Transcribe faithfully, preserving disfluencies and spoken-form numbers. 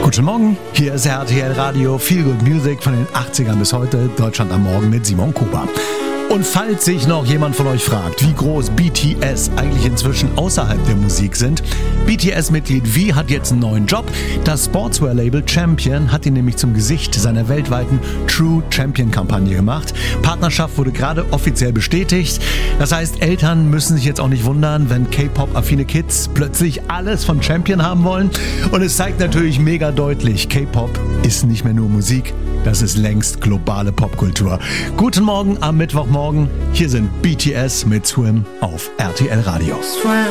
Guten Morgen, hier ist R T L Radio Feel Good Music von den achtzigern bis heute, Deutschland am Morgen mit Simon Kuba. Und falls sich noch jemand von euch fragt, wie groß B T S eigentlich inzwischen außerhalb der Musik sind, B T S-Mitglied V hat jetzt einen neuen Job. Das Sportswear-Label Champion hat ihn nämlich zum Gesicht seiner weltweiten True Champion-Kampagne gemacht. Partnerschaft wurde gerade offiziell bestätigt. Das heißt, Eltern müssen sich jetzt auch nicht wundern, wenn K-Pop-affine Kids plötzlich alles von Champion haben wollen. Und es zeigt natürlich mega deutlich, K-Pop ist nicht mehr nur Musik, das ist längst globale Popkultur. Guten Morgen am Mittwochmorgen. Hier sind B T S mit Swim auf R T L Radio.